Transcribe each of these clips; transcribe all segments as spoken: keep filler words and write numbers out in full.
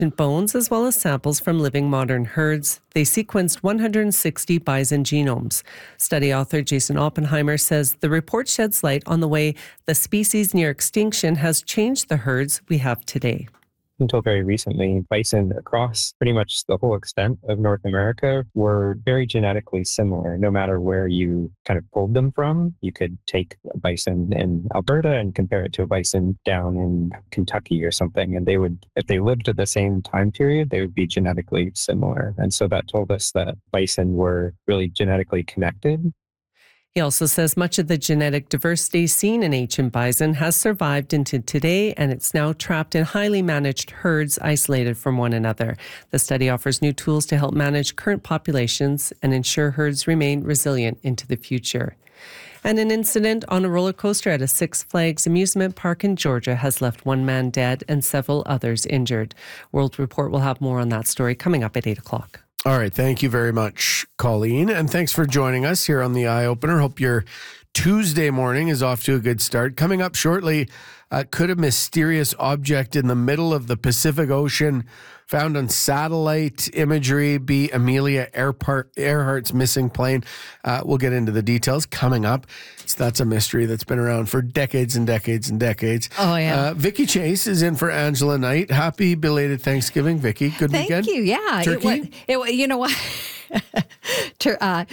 bones as well as samples from living modern herds. They sequenced one hundred sixty bison genomes. Study author Jason Oppenheimer says the report sheds light on the way the species near extinction has changed the herds we have today. Until very recently, bison across pretty much the whole extent of North America were very genetically similar, no matter where you kind of pulled them from. You could take a bison in Alberta and compare it to a bison down in Kentucky or something, and they would, if they lived at the same time period, they would be genetically similar. And so that told us that bison were really genetically connected. He also says much of the genetic diversity seen in ancient bison has survived into today, and it's now trapped in highly managed herds isolated from one another. The study offers new tools to help manage current populations and ensure herds remain resilient into the future. And an incident on a roller coaster at a Six Flags amusement park in Georgia has left one man dead and several others injured. World Report will have more on that story coming up at eight o'clock. All right. Thank you very much, Colleen. And thanks for joining us here on the Eye Opener. Hope your Tuesday morning is off to a good start. Coming up shortly, uh, could a mysterious object in the middle of the Pacific Ocean found on satellite imagery be Amelia Earhart, Earhart's missing plane? Uh, we'll get into the details coming up. So that's a mystery that's been around for decades and decades and decades. Oh, yeah. Uh, Vicky Chase is in for Angela Knight. Happy belated Thanksgiving, Vicky. Good Thank weekend? Thank you. Yeah. Turkey? It, it, you know what? Tur- uh,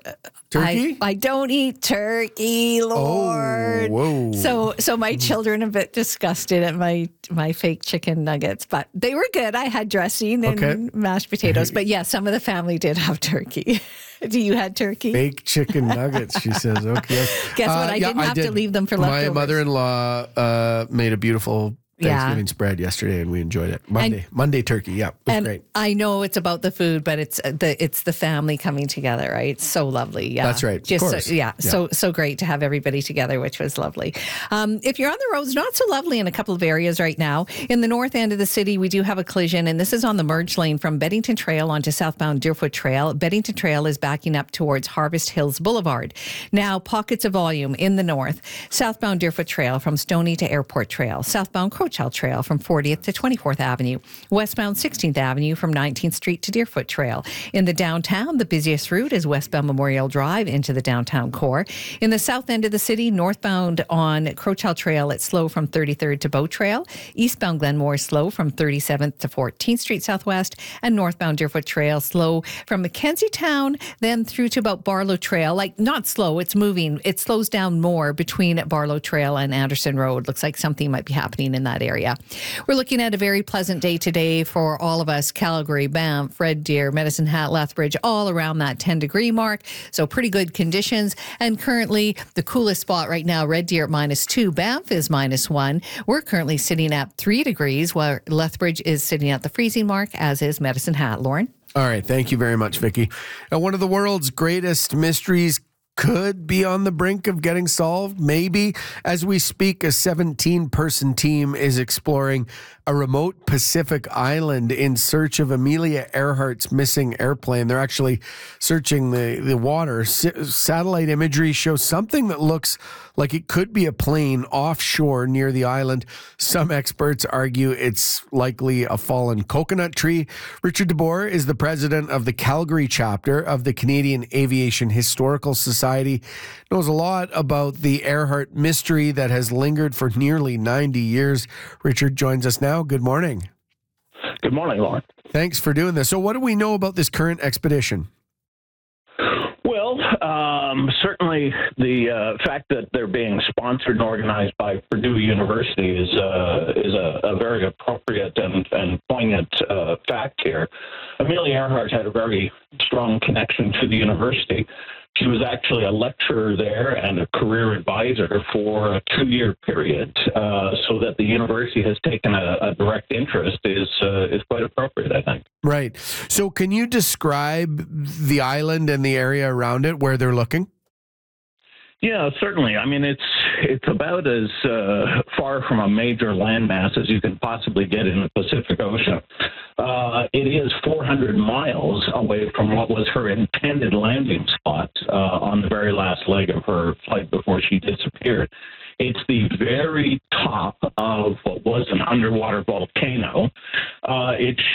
Turkey? I, I don't eat turkey, Lord. Oh, whoa. So, so my children are a bit disgusted at my my fake chicken nuggets, but they were good. I had dressing and Okay. mashed potatoes. But yeah, some of the family did have turkey. Do you had turkey? Fake chicken nuggets, she says. Okay. Guess what? Uh, I yeah, didn't have did. to leave them for My leftovers. mother-in-law uh, made a beautiful Thanksgiving Yeah. spread yesterday, and we enjoyed it. Monday, And- Monday turkey, yeah, it was And great. I know it's about the food, but it's uh, the it's the family coming together, right? It's so lovely. Yeah, That's right. Of Just course. So, yeah, Yeah. so so great to have everybody together, which was lovely. Um, if you're on the roads, not so lovely in a couple of areas right now. In the north end of the city, we do have a collision, and this is on the merge lane from Beddington Trail onto southbound Deerfoot Trail. Beddington Trail is backing up towards Harvest Hills Boulevard. Now, pockets of volume in the north. Southbound Deerfoot Trail from Stony to Airport Trail. Southbound Crowchild Trail from fortieth to twenty-fourth Avenue. Westbound sixteenth Avenue from nineteenth Street to Deerfoot Trail. In the downtown, the busiest route is westbound Memorial Drive into the downtown core. In the south end of the city, northbound on Crowchild Trail, it's slow from thirty-third to Bow Trail. Eastbound Glenmore is slow from thirty-seventh to fourteenth Street Southwest. And northbound Deerfoot Trail slow from Mackenzie Town, then through to about Barlow Trail. Like, not slow, it's moving. It slows down more between Barlow Trail and Anderson Road. Looks like something might be happening in that area. We're looking at a very pleasant day today for all of us. Calgary, Banff, Red Deer, Medicine Hat, Lethbridge, all around that ten degree mark. So pretty good conditions. And currently the coolest spot right now, Red Deer at minus two. Banff is minus one. We're currently sitting at three degrees while Lethbridge is sitting at the freezing mark, as is Medicine Hat. Lauren? All right. Thank you very much, Vicky. Now, one of the world's greatest mysteries could be on the brink of getting solved. Maybe. As we speak, a seventeen-person team is exploring a remote Pacific island in search of Amelia Earhart's missing airplane. They're actually searching the, the water. S- satellite imagery shows something that looks like it could be a plane offshore near the island. Some experts argue it's likely a fallen coconut tree. Richard DeBoer is the president of the Calgary chapter of the Canadian Aviation Historical Society. Knows a lot about the Earhart mystery that has lingered for nearly ninety years. Richard joins us now. Good morning. Good morning, Lauren. Thanks for doing this. So what do we know about this current expedition? Well, um, certainly the uh, fact that they're being sponsored and organized by Purdue University is uh, is a, a very appropriate and, and poignant uh, fact here. Amelia Earhart had a very strong connection to the university. She was actually a lecturer there and a career advisor for a two-year period, uh, so that the university has taken a, a direct interest is uh, is quite appropriate, I think. Right. So can you describe the island and the area around it where they're looking? Yeah, certainly. I mean, it's it's about as uh, far from a major landmass as you can possibly get in the Pacific Ocean. Uh, it is four hundred miles away from what was her intended landing spot uh, on the very last leg of her flight before she disappeared. It's the very top of what was an underwater volcano. Uh, it